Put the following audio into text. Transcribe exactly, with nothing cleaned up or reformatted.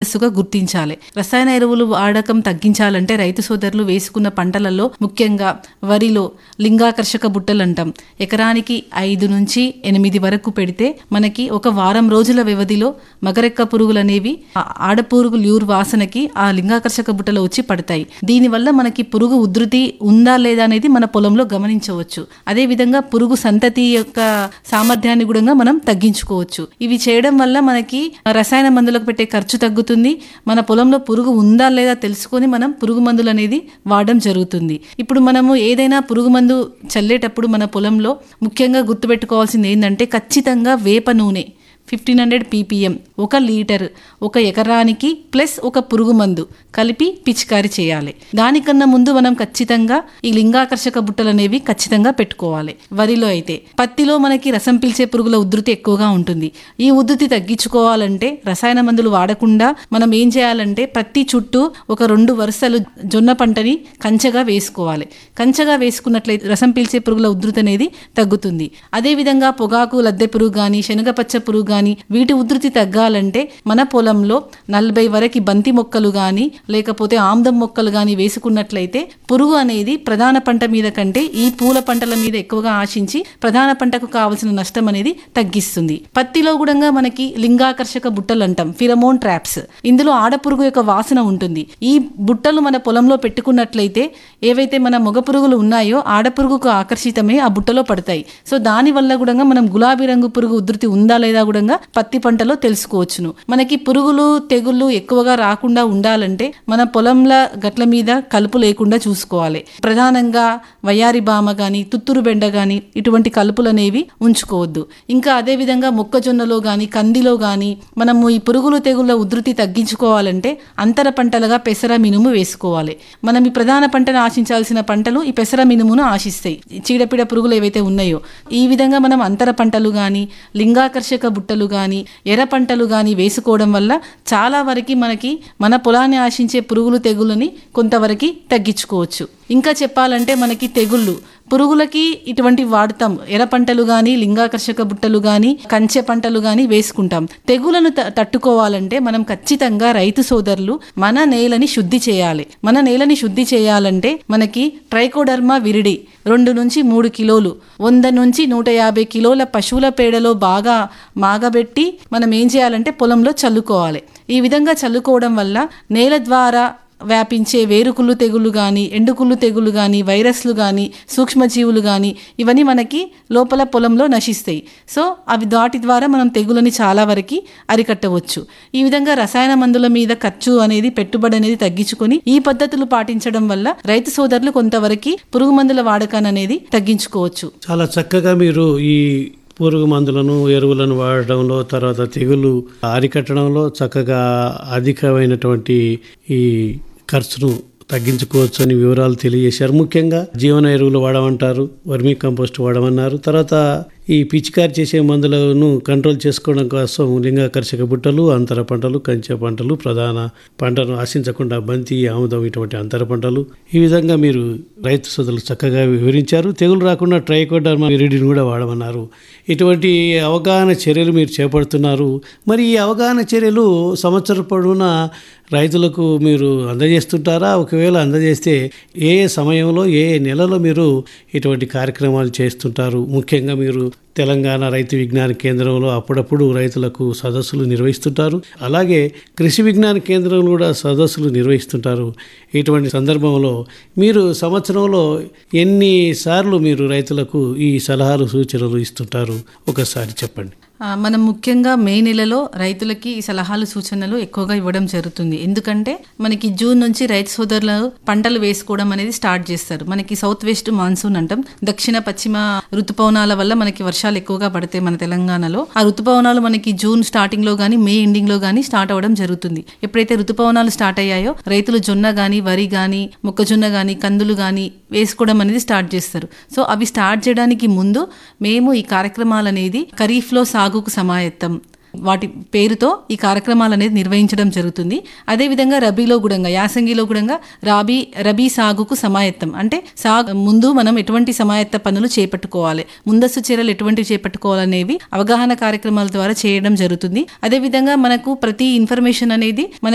గా గుర్తించాలి. రసాయన ఎరువులు వాడకం తగ్గించాలంటే రైతు సోదరులు వేసుకున్న పంటలలో ముఖ్యంగా వరిలో లింగాకర్షక బుట్టలు అంటాం. ఎకరానికి ఐదు నుంచి ఎనిమిది వరకు పెడితే మనకి ఒక వారం రోజుల వ్యవధిలో మగరెక్క పురుగులు అనేవి ఆడపురుగు ల్యూర్ వాసనకి ఆ లింగాకర్షక బుట్టలో వచ్చి పడతాయి. దీనివల్ల మనకి పురుగు ఉధృతి ఉందా లేదా అనేది మన పొలంలో గమనించవచ్చు. అదే విధంగా పురుగు సంతతి యొక్క సామర్థ్యాన్ని కూడా మనం తగ్గించుకోవచ్చు. ఇవి చేయడం వల్ల మనకి రసాయన మందులకు పెట్టే ఖర్చు తగ్గుతుంది. మన పొలంలో పురుగు ఉందా లేదా తెలుసుకొని మనం పురుగు మందులు అనేది వాడడం జరుగుతుంది. ఇప్పుడు మనము ఏదైనా పురుగు మందు చల్లేటప్పుడు మన పొలంలో ముఖ్యంగా గుర్తుపెట్టుకోవాల్సింది ఏంటంటే ఖచ్చితంగా వేప నూనె ఫిఫ్టీన్ హండ్రెడ్ పీపీఎం ఒక లీటర్ ఒక ఎకరానికి ప్లస్ ఒక పురుగు మందు కలిపి పిచికారీ చేయాలి. దానికన్నా ముందు మనం ఖచ్చితంగా ఈ లింగాకర్షక బుట్టలు అనేవి ఖచ్చితంగా పెట్టుకోవాలి. వరిలో అయితే పత్తిలో మనకి రసం పీల్చే పురుగుల ఉధృతి ఎక్కువగా ఉంటుంది. ఈ ఉధృతి తగ్గించుకోవాలంటే రసాయన మందులు వాడకుండా మనం ఏం చేయాలంటే ప్రతి చుట్టూ ఒక రెండు వరుసలు జొన్న పంటని కంచెగా వేసుకోవాలి. కంచెగా వేసుకున్నట్లయితే రసం పీల్చే పురుగుల ఉధృతి అనేది తగ్గుతుంది. అదేవిధంగా పొగాకు లద్దె పురుగు కానీ శనగపచ్చ పురుగు కానీ వీటి ఉధృతి తగ్గాలంటే మన పొలంలో నలభై వరకు బంతి మొక్కలు కానీ లేకపోతే ఆమ్దం మొక్కలు కానీ వేసుకున్నట్లయితే పురుగు అనేది ప్రధాన పంట మీద కంటే ఈ పూల పంటల మీద ఎక్కువగా ఆశించి ప్రధాన పంటకు కావలసిన నష్టం అనేది తగ్గిస్తుంది. పత్తిలో కూడా మనకి లింగాకర్షక బుట్టలు అంటాం, ఫిరమోన్ ట్రాప్స్. ఇందులో ఆడపురుగు యొక్క వాసన ఉంటుంది. ఈ బుట్టలు మన పొలంలో పెట్టుకున్నట్లయితే ఏవైతే మన మగ పురుగులు ఉన్నాయో ఆడపురుగుకు ఆకర్షితమై ఆ బుట్టలో పడతాయి. సో దాని వల్ల కూడా మనం గులాబీ రంగు పురుగు ఉధృతి ఉందా లేదా కూడా పత్తి పంటలో తెలుసుకోవచ్చును. మనకి పురుగులు తెగుళ్ళు ఎక్కువగా రాకుండా ఉండాలంటే మన పొలంల గట్ల మీద కలుపు లేకుండా చూసుకోవాలి. ప్రధానంగా వయ్యారి బామ గాని తుత్తురు బెండ గాని ఇటువంటి కలుపులు అనేవి ఉంచుకోవద్దు. ఇంకా అదే విధంగా మొక్కజొన్నలో గాని కందిలో గాని మనము ఈ పురుగులు తెగుళ్ళ ఉధృతి తగ్గించుకోవాలంటే అంతర పంటలుగా పెసర మినుము వేసుకోవాలి. మనం ఈ ప్రధాన పంటను ఆశించాల్సిన పంటలు ఈ పెసర మినుమును ఆశిస్తాయి, చీడపీడ పురుగులు ఏవైతే ఉన్నాయో. ఈ విధంగా మనం అంతర పంటలు గాని లింగాకర్షక బుట్టలు గాని ఎర్ర పంటలు గాని వేసుకోవడం వల్ల చాలా వరకు మనకి మన పొలాన్ని ఆశించే పురుగులు తెగుళ్ళని కొంతవరకు తగ్గించుకోవచ్చు. ఇంకా చెప్పాలంటే మనకి తెగుళ్ళు పురుగులకి ఇటువంటి వాడతాం. ఎర్ర పంటలు గాని లింగాకర్షక బుట్టలు గాని కంచె పంటలు గాని వేసుకుంటాం. తెగులను తట్టుకోవాలంటే మనం ఖచ్చితంగా రైతు సోదరులు మన నేలని శుద్ధి చేయాలి. మన నేలని శుద్ధి చేయాలంటే మనకి ట్రైకోడర్మా విరిడి రెండు నుంచి మూడు కిలోలు వంద నుంచి నూట యాభై కిలోల పశువుల పేడలో బాగా మాగబెట్టి మనం ఏం చేయాలంటే పొలంలో చల్లుకోవాలి. ఈ విధంగా చల్లుకోవడం వల్ల నేల ద్వారా వ్యాపించే వేరుకుళ్ళు తెగులు కానీ ఎండుకుళ్ళు తెగులు కానీ వైరస్లు కానీ సూక్ష్మజీవులు కానీ ఇవన్నీ మనకి లోపల పొలంలో నశిస్తాయి. సో అవి వాటి ద్వారా మనం తెగులని చాలా వరకు అరికట్టవచ్చు. ఈ విధంగా రసాయన మందుల మీద ఖర్చు అనేది పెట్టుబడి అనేది తగ్గించుకొని ఈ పద్ధతులు పాటించడం వల్ల రైతు సోదరులు కొంతవరకు పురుగు మందుల వాడకాన్ని అనేది తగ్గించుకోవచ్చు. చాలా చక్కగా మీరు ఈ పురుగు మందులను ఎరువులను వాడడంలో తర్వాత తెగులు అరికట్టడంలో చక్కగా అధికమైనటువంటి ఈ ఖర్చును తగ్గించుకోవచ్చు అని వివరాలు తెలియజేశారు. ముఖ్యంగా జీవన ఎరువులు వాడమంటారు, వర్మీ కంపోస్ట్ వాడమన్నారు. తర్వాత ఈ పిచికారి చేసే మందులను కంట్రోల్ చేసుకోవడం కోసం లింగాకర్షక బుట్టలు, అంతర పంటలు, కంచె పంటలు, ప్రధాన పంటను ఆశించకుండా బంతి ఆముదం ఇటువంటి అంతర పంటలు ఈ విధంగా మీరు రైతు సోదరులు చక్కగా వివరించారు. తెగులు రాకుండా ట్రైకోడర్మా విరిడిని కూడా వాడమన్నారు. ఇటువంటి అవగాహన చర్యలు మీరు చేపడుతున్నారు. మరి ఈ అవగాహన చర్యలు సంవత్సర పొడవునా రైతులకు మీరు అందజేస్తుంటారా? ఒకవేళ అందజేస్తే ఏ ఏ సమయంలో ఏ ఏ నెలలో మీరు ఇటువంటి కార్యక్రమాలు చేస్తుంటారు? ముఖ్యంగా మీరు తెలంగాణ రైతు విజ్ఞాన కేంద్రంలో అప్పుడప్పుడు రైతులకు సదస్సులు నిర్వహిస్తుంటారు. అలాగే కృషి విజ్ఞాన కేంద్రంలో కూడా సదస్సులు నిర్వహిస్తుంటారు. ఇటువంటి సందర్భంలో మీరు సంవత్సరంలో ఎన్నిసార్లు మీరు రైతులకు ఈ సలహాలు సూచనలు ఇస్తుంటారు? ఒకసారి చెప్పండి. మనం ముఖ్యంగా మే నెలలో రైతులకి ఈ సలహాలు సూచనలు ఎక్కువగా ఇవ్వడం జరుగుతుంది. ఎందుకంటే మనకి జూన్ నుంచి రైతు సోదరులు పంటలు వేసుకోవడం అనేది స్టార్ట్ చేస్తారు. మనకి సౌత్ వెస్ట్ మాన్సూన్ అంటాం, దక్షిణ పశ్చిమ ఋతుపవనాల వల్ల మనకి వర్షాలు ఎక్కువగా పడతాయి మన తెలంగాణలో. ఆ ఋతుపవనాలు మనకి జూన్ స్టార్టింగ్ లో గానీ మే ఎండింగ్ లో గానీ స్టార్ట్ అవ్వడం జరుగుతుంది. ఎప్పుడైతే ఋతుపవనాలు స్టార్ట్ అయ్యాయో రైతులు జొన్న గానీ వరి గానీ మొక్కజొన్న గానీ కందులు గానీ వేసుకోవడం అనేది స్టార్ట్ చేస్తారు. సో అవి స్టార్ట్ చేయడానికి ముందు మేము ఈ కార్యక్రమాలు అనేది ఖరీఫ్ లో సాగుకు సమాయత్తం వాటి పేరుతో ఈ కార్యక్రమాలు అనేది నిర్వహించడం జరుగుతుంది. అదేవిధంగా రబీలో కూడా యాసంగిలో కూడా రాబీ రబీ సాగుకు సమాయత్తం అంటే సాగు ముందు మనం ఎటువంటి సమాయత్త పనులు చేపట్టుకోవాలి, ముందస్తు చర్యలు ఎటువంటివి చేపట్టుకోవాలనేవి అవగాహన కార్యక్రమాల ద్వారా చేయడం జరుగుతుంది. అదేవిధంగా మనకు ప్రతి ఇన్ఫర్మేషన్ అనేది మన